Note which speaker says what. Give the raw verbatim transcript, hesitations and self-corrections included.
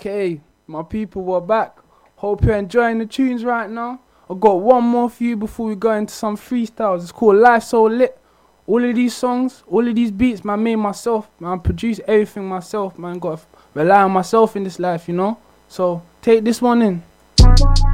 Speaker 1: Okay, my people, we're back. Hope you're enjoying the tunes right now. I got one more for you before we go into some freestyles. It's called Life So Lit. All of these songs, all of these beats, man, made myself. Man, produce everything myself, man. Got to rely on myself in this life, you know. So take this one in.